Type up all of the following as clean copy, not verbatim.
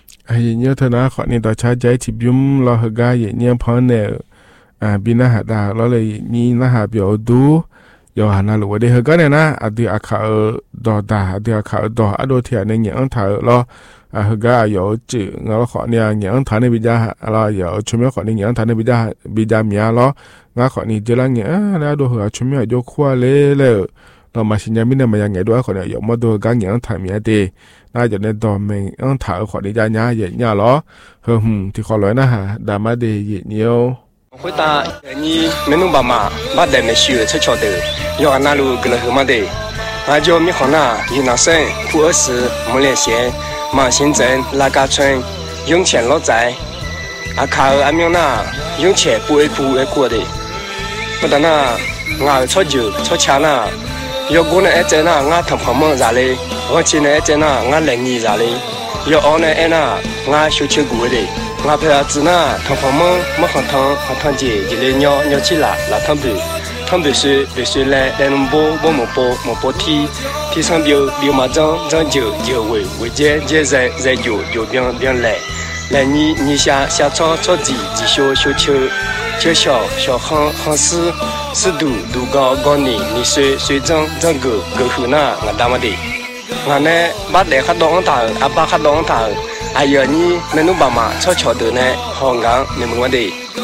nhớ thôi nó khỏi nên tao cha trái thì biếm lo hơi gai vậy nhớ phở nè bên nó hạt đà nó lại như nó hạt biểu đủ giờ hà na lụa đây hơi cái này na đi khảo đò đà đi khảo đò đôi thì nên những thợ lo hơi gai giờ chữ nó khỏi nè những thợ này bây giờ lo giờ chúng mình khỏi những thợ này bây giờ mía lo ngã khỏi ní giờ là những là đôi hơi chúng mình giờ khoa lê lêเรามาชิญญามิเนี่ยมายังไงด้วยคนเนี่ยยกมาดูการอย่างถ่ายมีดีน่าจะในตอนเมงต้องถ่ายคนนี้จะง่ายอย่างเงี้ยหรอที่ขอร้อยนะฮะดามาดีอย่างเงี้ย回答你没弄爸妈把带没学才晓得要俺那路跟了后嘛的俺叫米好那云南省普洱市木莲县马新镇拉嘎村永前老寨阿卡尔阿苗那永前不会哭会哭的我等那俺炒酒炒茶那要过呢，在那俺同朋友啥嘞？我去呢，在那俺来你啥嘞？要熬呢，那俺小吃过的，俺陪儿子呢，同朋友没很团结，就来鸟起来汤杯水来弄没波提上表嘛长就为接在就变来你下炒鸡小吃。就小很湿度高你水涨个河那俺大么的，俺呢把来哈当大，阿爸哈当大，哎呀你没弄爸妈悄的呢，好讲你们的。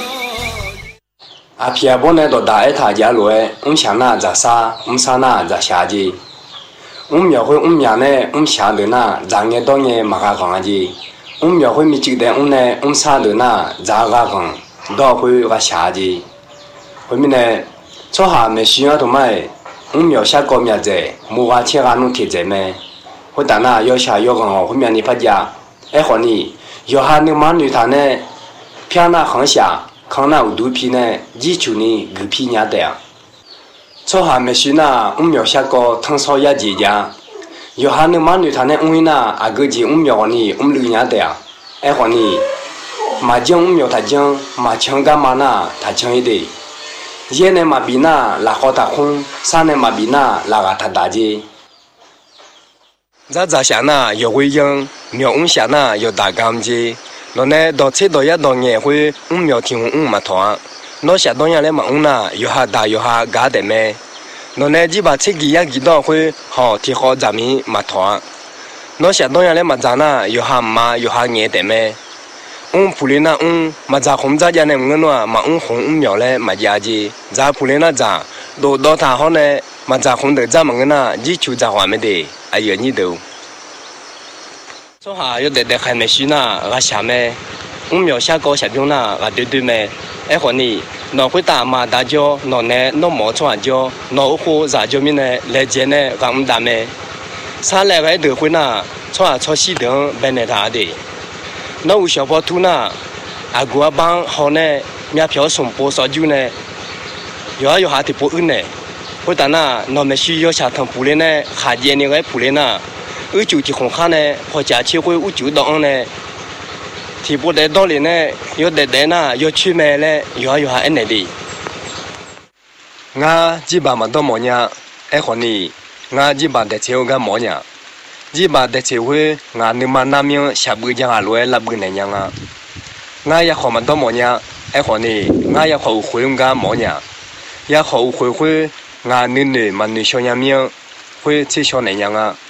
阿皮阿伯呢到大一他家来，想那咋啥，啥那咋下去，苗会苗呢，下的那咋年当年马家讲去，苗会没记得呢，啥的那咋个讲。到会个下去，后面呢，做下没需要同埋，苗下高苗子，冇话切下弄铁子咩？我等下要下要讲后面你拍家，好你，要下你妈女他呢，偏那行下，看那有肚皮呢，只求你狗皮伢的呀。做下没需那，苗下高汤烧也几家，要下你妈女他呢，那阿个只苗你六伢的呀，好你。马江苗他江马强干嘛呢？他强一点。一呢马比那拉好他空，三呢马比那拉个他大姐。咋下呢？要会用苗下呢要大干子。那呢到车到一到年会苗听马团。那下到年来马呢要下大要下干的咩？那呢只把车几样几多会好提好咱们马团。那下到年来马咋呢要下马要下年的咩？普林那嘛咋红咋家呢？我那嘛红苗嘞嘛家子，咋普林那咋到他好呢？嘛咋红的咋么个那？只求咋话没得，哎呀你都。说下要得还没许那，我下咩？苗下高下中那，我对咩？好你，那会打嘛打叫，那呢那毛穿叫，那户咋叫咩呢？来接呢，我打咩？啥来个都会那，穿西等本来他的。那有小跑兔呢，阿哥阿帮好呢，面票送波烧酒呢，有下的波恩呢，或者那没需要下趟普林呢，下节那个普林呢，就的红哈呢，或假期会就当呢，提不得到里呢，要得呢，要去买呢，有下安内的，我基本嘛都冇呢，好你，我基本的车个冇呢。只把的车会，俺你妈那边下不讲阿罗那不那样啊，俺也好嘛多么样，好你，俺也好会用个么样，也好会俺女嘛女小伢面会吃小那样啊。